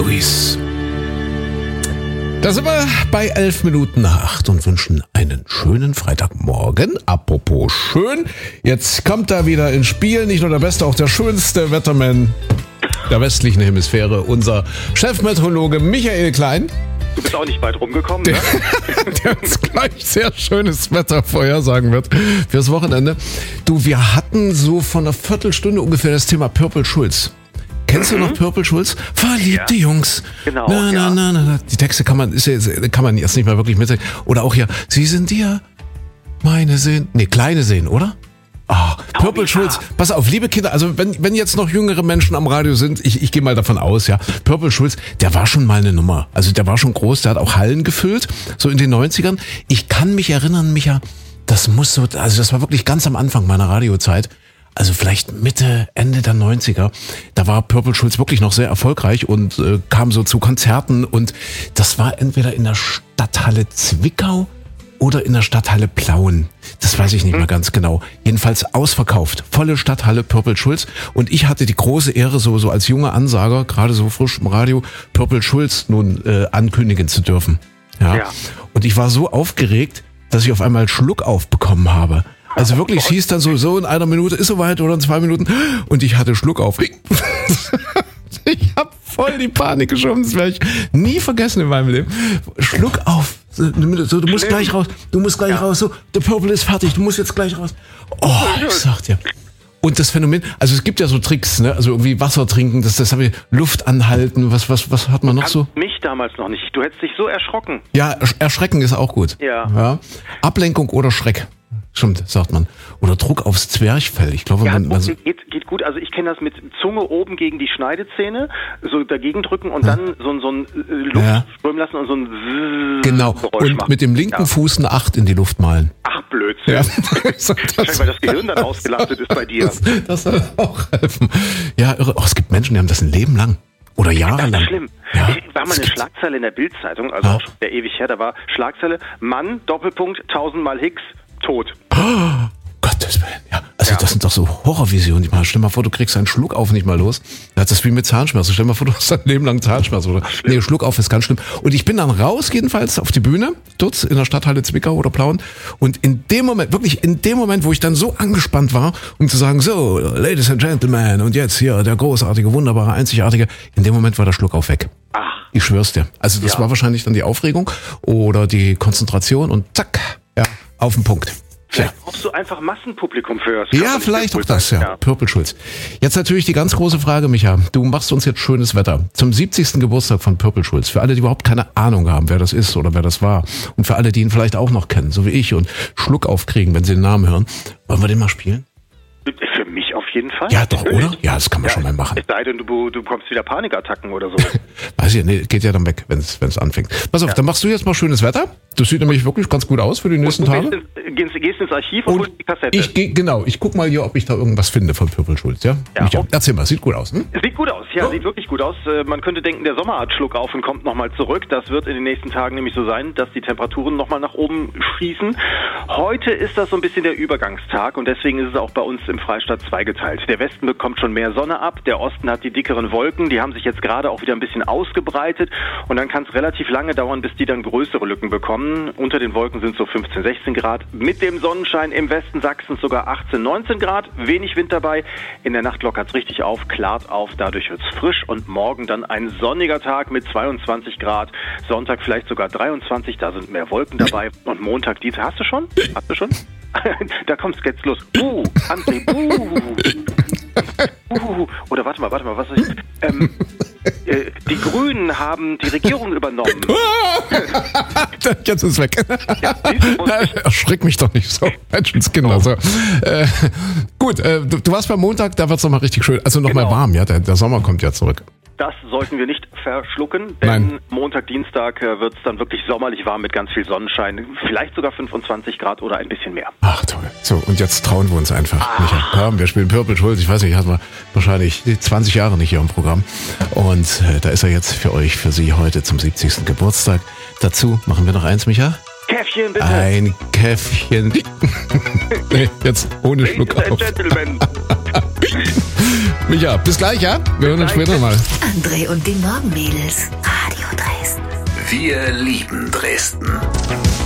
Luis. Da sind wir bei 11:11 und wünschen einen schönen Freitagmorgen. Apropos schön, jetzt kommt da wieder ins Spiel nicht nur der beste, auch der schönste Wettermann der westlichen Hemisphäre, unser Chefmeteorologe Michael Klein. Du bist auch nicht weit rumgekommen, ne? Der uns gleich sehr schönes Wetter vorhersagen wird fürs Wochenende. Du, wir hatten so vor einer Viertelstunde ungefähr das Thema Purple Schulz. Kennst du noch Purple Schulz? Verliebte Jungs. Genau. Na. Die Texte kann man jetzt nicht mehr wirklich mitsingen. Oder auch hier, sie sind dir meine Seen. Nee, kleine Seen, oder? Purple Schulz. Pass auf, liebe Kinder, also wenn jetzt noch jüngere Menschen am Radio sind, ich gehe mal davon aus, ja. Purple Schulz, der war schon mal eine Nummer. Also der war schon groß, der hat auch Hallen gefüllt, so in den 90ern. Ich kann mich erinnern, Micha, das war wirklich ganz am Anfang meiner Radiozeit. Also vielleicht Mitte, Ende der 90er, da war Purple Schulz wirklich noch sehr erfolgreich und kam so zu Konzerten und das war entweder in der Stadthalle Zwickau oder in der Stadthalle Plauen. Das weiß ich nicht mehr ganz genau. Jedenfalls ausverkauft. Volle Stadthalle Purple Schulz. Und ich hatte die große Ehre, so als junger Ansager, gerade so frisch im Radio, Purple Schulz nun ankündigen zu dürfen. Ja. Und ich war so aufgeregt, dass ich auf einmal Schluckauf bekommen habe. Also wirklich, es hieß dann so in einer Minute ist soweit oder in 2 Minuten. Und ich hatte Schluckauf. Ich habe voll die Panik geschoben. Das werde ich nie vergessen in meinem Leben. Schluckauf. So, du musst gleich raus. raus. So, der Purple ist fertig. Du musst jetzt gleich raus. Oh, ich sag dir. Und das Phänomen, also es gibt ja so Tricks, ne? Also irgendwie Wasser trinken, das habe ich, Luft anhalten, was hat man noch so? Mich damals noch nicht. Du hättest dich so erschrocken. Ja, erschrecken ist auch gut. Ja. Ablenkung oder Schreck. Stimmt, sagt man. Oder Druck aufs Zwerchfell. Ich glaube, geht gut. Also ich kenne das mit Zunge oben gegen die Schneidezähne, so dagegen drücken und dann so ein Luft strömen lassen und so ein genau. Geräusch Und machen. Mit dem linken Fuß eine 8 in die Luft malen. Ach, Blödsinn. Ja. Weil das Gehirn dann ausgelastet ist bei dir. Das soll auch helfen. Ja, irre. Es gibt Menschen, die haben das ein Leben lang. Oder jahrelang. Das ist schlimm. Ja, war mal eine Schlagzeile in der Bild-Zeitung, also auch schon sehr ewig her, da war Schlagzeile, Mann, Doppelpunkt, 1000-mal Hicks, tot. Oh, Gottes Willen, ja. Also das sind doch so Horrorvisionen, die mal. Stell dir mal vor, du kriegst einen Schluckauf nicht mal los. Das ist wie mit Zahnschmerzen. Stell dir mal vor, du hast dein Leben lang Zahnschmerzen. Oder? Nee, Schluckauf ist ganz schlimm. Und ich bin dann raus, jedenfalls, auf die Bühne, dort in der Stadthalle Zwickau oder Plauen. Und in dem Moment, wo ich dann so angespannt war, um zu sagen, so, Ladies and Gentlemen, und jetzt hier der großartige, wunderbare, einzigartige, in dem Moment war der Schluckauf weg. Ach. Ich schwör's dir. Also das war wahrscheinlich dann die Aufregung oder die Konzentration und zack, ja, auf den Punkt. Vielleicht brauchst du einfach Massenpublikum für das. Ja, vielleicht auch das, ja. Purple Schulz. Jetzt natürlich die ganz große Frage, Micha. Du machst uns jetzt schönes Wetter. Zum 70. Geburtstag von Purple Schulz. Für alle, die überhaupt keine Ahnung haben, wer das ist oder wer das war. Und für alle, die ihn vielleicht auch noch kennen, so wie ich, und Schluck aufkriegen, wenn sie den Namen hören. Wollen wir den mal spielen? Für mich auf jeden Fall. Ja, doch, oder? Ja, das kann man schon mal machen. Es sei denn, du bekommst wieder Panikattacken oder so. Weiß ich, nee, geht ja dann weg, wenn es anfängt. Pass auf, dann machst du jetzt mal schönes Wetter. Das sieht nämlich wirklich ganz gut aus für die nächsten Tage. Gehst ins Archiv und holst die Kassette. Ich guck mal hier, ob ich da irgendwas finde von Purple Schulz, ja? Micha, erzähl mal, sieht gut aus, hm? Sieht gut aus, ja, sieht wirklich gut aus. Man könnte denken, der Sommer hat Schluck auf und kommt nochmal zurück. Das wird in den nächsten Tagen nämlich so sein, dass die Temperaturen nochmal nach oben schießen. Heute ist das so ein bisschen der Übergangstag und deswegen ist es auch bei uns im Freistaat zweigeteilt. Der Westen bekommt schon mehr Sonne ab, der Osten hat die dickeren Wolken, die haben sich jetzt gerade auch wieder ein bisschen ausgebreitet und dann kann es relativ lange dauern, bis die dann größere Lücken bekommen. Unter den Wolken sind so 15, 16 Grad. Mit dem Sonnenschein im Westen Sachsens sogar 18, 19 Grad. Wenig Wind dabei. In der Nacht lockert es richtig auf, klart auf. Dadurch wird es frisch und morgen dann ein sonniger Tag mit 22 Grad. Sonntag vielleicht sogar 23. Da sind mehr Wolken dabei. Und Montag, Dienstag. Hast du schon? Da kommt's jetzt los. André, Oder warte mal, was ist die Grünen haben die Regierung übernommen. Jetzt ist es weg. Erschreck mich doch nicht so. Menschenskinder. So. Gut, du warst beim Montag, da wird's nochmal richtig schön. Also nochmal warm, ja. Der Sommer kommt ja zurück. Das sollten wir nicht verschlucken, denn Nein. Montag, Dienstag wird es dann wirklich sommerlich warm mit ganz viel Sonnenschein. Vielleicht sogar 25 Grad oder ein bisschen mehr. Ach toll. So, und jetzt trauen wir uns einfach. Micha, komm, wir spielen Purple Schulz. Ich weiß nicht, hatten wir wahrscheinlich 20 Jahre nicht hier im Programm. Und da ist er jetzt für Sie heute zum 70. Geburtstag. Dazu machen wir noch eins, Micha. Käffchen, bitte. Ein Käffchen. Nee, jetzt ohne Schluck auf. Ladies and Gentlemen. Micha, bis gleich, ja? Wir hören uns später mal. André und die Morgenmädels. Radio Dresden. Wir lieben Dresden.